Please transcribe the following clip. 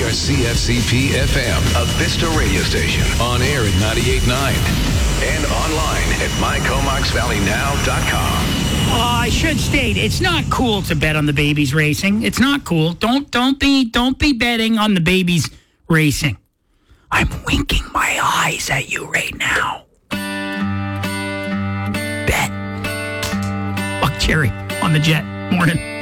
are CFCP FM, a Vista radio station. On air at 98.9. And online at mycomoxvalleynow.com. I should state, it's not cool to bet on the babies racing. It's not cool. Don't be betting on the babies racing. I'm winking my eyes at you right now. Bet. Buck Cherry on the Jet. Morning.